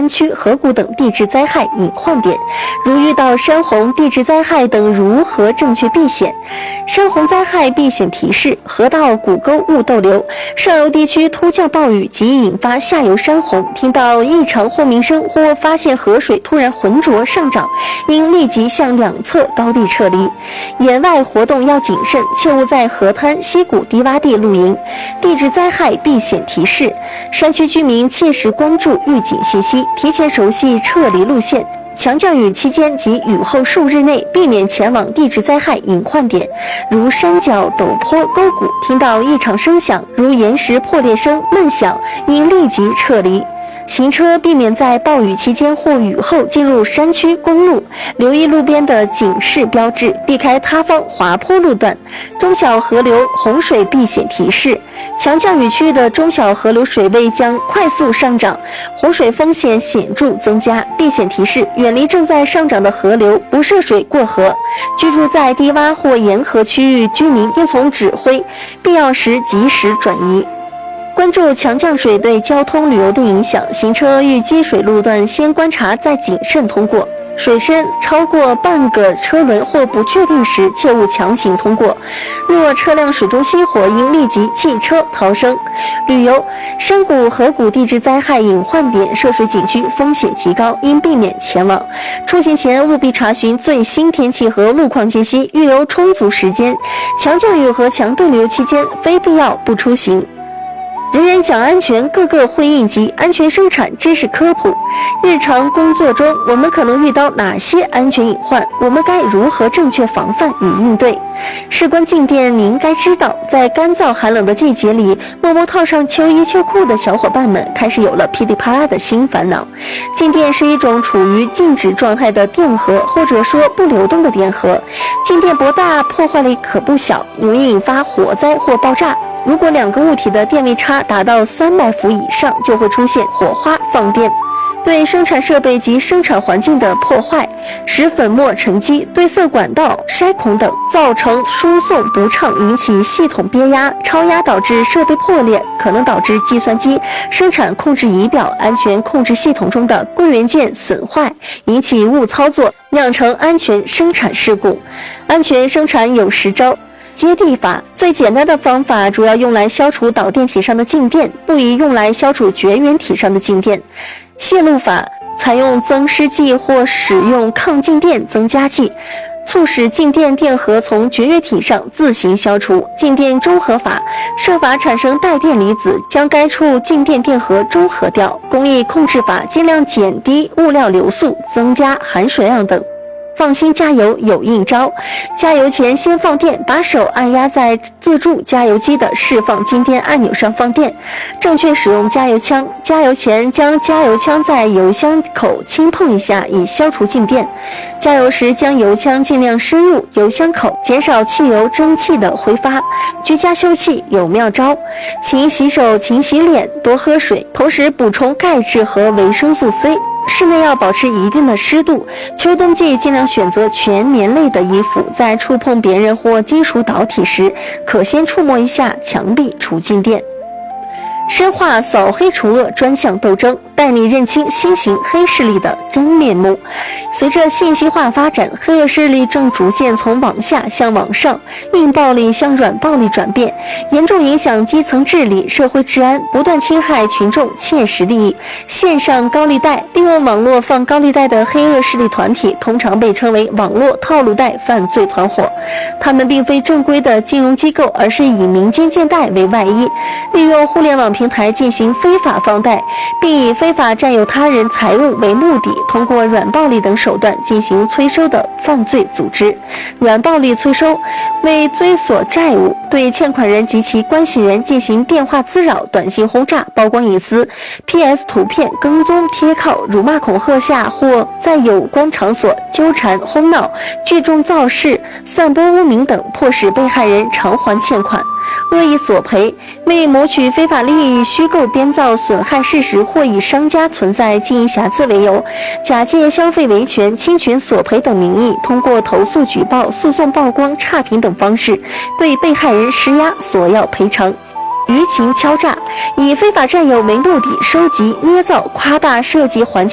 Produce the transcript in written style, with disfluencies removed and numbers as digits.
山区、河谷等地质灾害隐患点，如遇到山洪、地质灾害等如何正确避险。山洪灾害避险提示：河道、谷沟勿逗留，上游地区突降暴雨即引发下游山洪，听到异常轰鸣声或发现河水突然浑浊上涨，应立即向两侧高地撤离。野外活动要谨慎，切勿在河滩、溪谷、低洼地露营。地质灾害避险提示：山区居民切实关注预警信息，提前熟悉撤离路线。强降雨期间及雨后数日内，避免前往地质灾害隐患点，如山脚、陡坡、沟谷。听到异常声响，如岩石破裂声、闷响，应立即撤离。行车避免在暴雨期间或雨后进入山区公路，留意路边的警示标志，避开塌方滑坡路段。中小河流洪水避险提示：强降雨区的中小河流水位将快速上涨，洪水风险显著增加。避险提示：远离正在上涨的河流，不涉水过河。居住在低洼或沿河区域居民应从指挥，必要时及时转移。关注强降水对交通旅游的影响，行车遇积水路段先观察再谨慎通过。水深超过半个车轮或不确定时，切勿强行通过。若车辆水中熄火，应立即弃车逃生。旅游山谷、河谷地质灾害隐患点、涉水景区风险极高，应避免前往。出行前务必查询最新天气和路况信息，预留充足时间。强降雨和强对流期间，非必要不出行。人人讲安全，个个会应急。安全生产知识科普：日常工作中，我们可能遇到哪些安全隐患？我们该如何正确防范与应对？事关静电，您该知道，在干燥寒冷的季节里，默默套上秋衣秋裤的小伙伴们开始有了噼里啪啦的新烦恼。静电是一种处于静止状态的电荷，或者说不流动的电荷。静电波大，破坏力可不小，容易引发火灾或爆炸。如果两个物体的电位差达到300伏以上，就会出现火花放电，对生产设备及生产环境的破坏，使粉末沉积、堆塞管道、筛孔等，造成输送不畅，引起系统憋压、超压，导致设备破裂，可能导致计算机、生产控制仪表、安全控制系统中的贵元件损坏，引起误操作，酿成安全生产事故。安全生产有10招。接地法最简单的方法主要用来消除导电体上的静电，不宜用来消除绝缘体上的静电。泄露法采用增湿剂或使用抗静电增加剂，促使静电电荷从绝缘体上自行消除。静电中和法设法产生带电离子，将该处静电电荷中和掉。工艺控制法尽量减低物料流速，增加含水量等。放心加油有应招，加油前先放电，把手按压在自助加油机的释放静电按钮上放电。正确使用加油枪，加油前将加油枪在油箱口轻碰一下，以消除静电。加油时将油枪尽量深入油箱口，减少汽油蒸汽的挥发。居家休憩有妙招，勤洗手，勤洗脸，多喝水，同时补充钙质和维生素 C。室内要保持一定的湿度，秋冬季尽量选择全棉类的衣服。在触碰别人或金属导体时，可先触摸一下墙壁除静电。深化扫黑除恶专项斗争，带你认清新型黑势力的真面目。随着信息化发展，黑恶势力正逐渐从网下向网上、硬暴力向软暴力转变，严重影响基层治理、社会治安，不断侵害群众切实利益。线上高利贷，利用网络放高利贷的黑恶势力团体，通常被称为网络套路贷犯罪团伙。他们并非正规的金融机构，而是以民间借贷为外衣，利用互联网平台进行非法放贷，并以非法占有他人财物为目的，通过软暴力等手段进行催收的犯罪组织。软暴力催收为追索债务，对欠款人及其关系人进行电话滋扰、短信轰炸、曝光隐私、PS 图片、跟踪贴靠、辱骂恐吓下，或在有关场所纠缠哄闹、聚众造势、散播污名等，迫使被害人偿还欠款。恶意索赔为谋取非法利益，虚构编造损害事实，或以商家存在经营瑕疵为由，假借消费维权、侵权索赔等名义，通过投诉、举报、诉讼、曝光、差评等方式，对被害人施压索要赔偿。舆情敲诈以非法占有为目的，收集、捏造、夸大涉及环境